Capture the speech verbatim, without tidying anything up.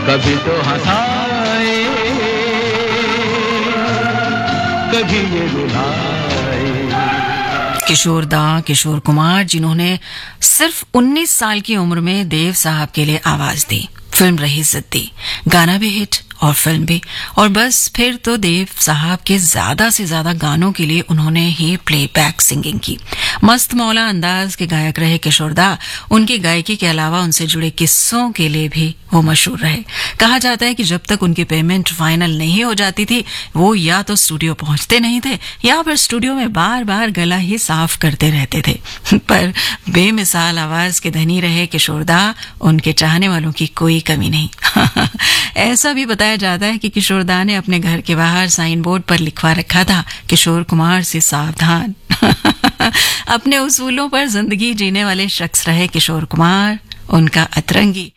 कभी तो हंसाए, कभी ये रुलाए। किशोर दा किशोर कुमार, जिन्होंने सिर्फ उन्नीस साल की उम्र में देव साहब के लिए आवाज दी। फिल्म रही जिद्दी, गाना भी हिट और फिल्म भी, और बस फिर तो देव साहब के ज्यादा से ज्यादा गानों के लिए उन्होंने ही प्लेबैक सिंगिंग की। मस्त मौला अंदाज के गायक रहे किशोर दा। उनकी गायकी के अलावा उनसे जुड़े किस्सों के लिए भी वो मशहूर रहे। कहा जाता है कि जब तक उनकी पेमेंट फाइनल नहीं हो जाती थी, वो या तो स्टूडियो पहुंचते नहीं थे या फिर स्टूडियो में बार बार गला ही साफ करते रहते थे। पर बेमिसाल आवाज के धनी रहे किशोर दा, उनके चाहने वालों की कोई कमी नहीं। ऐसा भी बताया जाता है कि किशोर दा ने अपने घर के बाहर साइन बोर्ड पर लिखवा रखा था, किशोर कुमार से सावधान। अपने उसूलों पर जिंदगी जीने वाले शख्स रहे किशोर कुमार, उनका अतरंगी